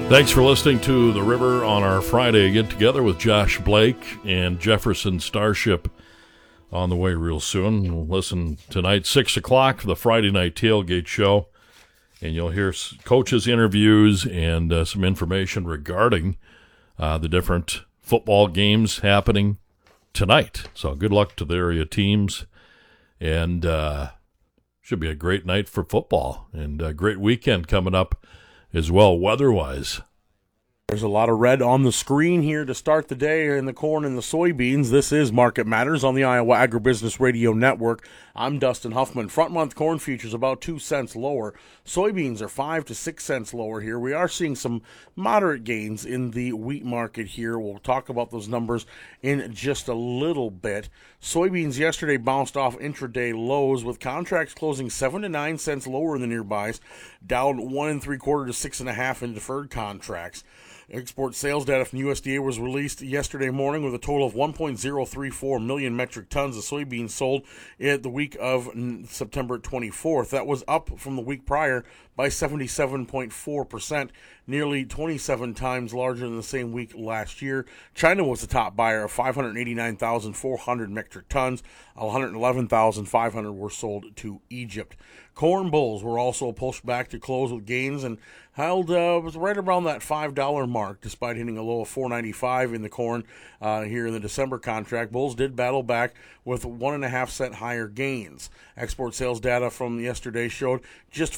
Thanks for listening to The River on our Friday. Get together with Josh Blake and Jefferson Starship on the way real soon. We'll listen tonight, 6 o'clock, for the Friday Night Tailgate Show. And you'll hear coaches' interviews and some information regarding the different football games happening tonight. So good luck to the area teams. And should be a great night for football. And a great weekend coming up as well, weather-wise. There's a lot of red on the screen here to start the day in the corn and the soybeans. This is Market Matters on the Iowa Agribusiness Radio Network. I'm Dustin Huffman. Front month corn futures about 2 cents lower. Soybeans are 5 to 6 cents lower here. We are seeing some moderate gains in the wheat market here. We'll talk about those numbers in just a little bit. Soybeans yesterday bounced off intraday lows with contracts closing 7 to 9 cents lower in the nearbys, down 1 3/4 to 6.5 in deferred contracts. Export sales data from USDA was released yesterday morning with a total of 1.034 million metric tons of soybeans sold in the week of September 24th. That was up from the week prior by 77.4%, nearly 27 times larger than the same week last year. China was the top buyer of 589,400 metric tons. 111,500 were sold to Egypt. Corn bulls were also pushed back to close with gains and held was right around that $5 mark, despite hitting a low of $4.95 in the corn here in the December contract. Bulls did battle back with 1.5 cent higher gains. Export sales data from yesterday showed just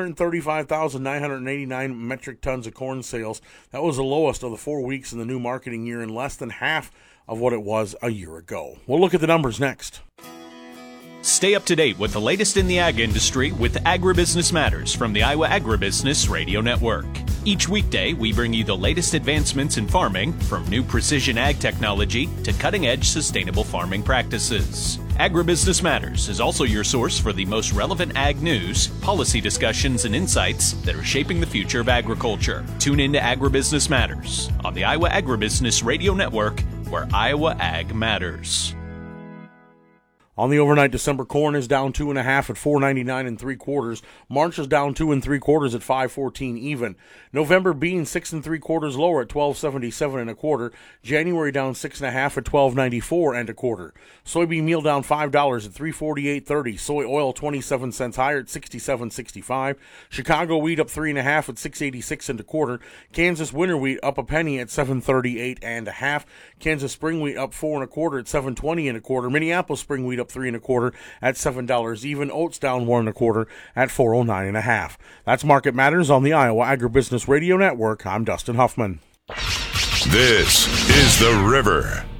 535,989 metric tons of corn sales. That was the lowest of the 4 weeks in the new marketing year and less than half of what it was a year ago. We'll look at the numbers next. Stay up to date with the latest in the ag industry with Agribusiness Matters from the Iowa Agribusiness Radio Network. Each weekday, we bring you the latest advancements in farming, from new precision ag technology to cutting-edge sustainable farming practices. Agribusiness Matters is also your source for the most relevant ag news, policy discussions, and insights that are shaping the future of agriculture. Tune in to Agribusiness Matters on the Iowa Agribusiness Radio Network, where Iowa Ag matters. On the overnight, December corn is down 2.5 at 4.99 3/4. March is down 2 3/4 at 5.14 even. November beans 6 3/4 lower at 12.77 1/4. January down 6.5 at 12.94 1/4. Soybean meal down $5 at 3.4830. Soy oil 27 cents higher at 67.65. Chicago wheat up 3.5 at 6.86 1/4. Kansas winter wheat up a penny at 7.38 1/2. Kansas spring wheat up 4 1/4 at 7.20 1/4. Minneapolis spring wheat up 3 1/4 at $7 even. Oats down 1 1/4 at 4.09 1/2. That's Market Matters on the Iowa Agribusiness Radio Network. I'm Dustin Huffman. This is The River.